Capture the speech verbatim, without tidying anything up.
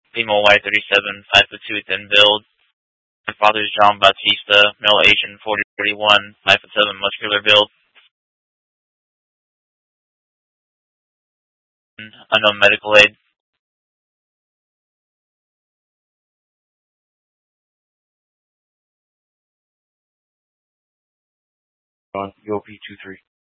female Y thirty-seven, five foot two, thin build. My father is John Bautista, male Asian, forty to forty-one, five foot seven, muscular build. Unknown medical aid. On U O P two three.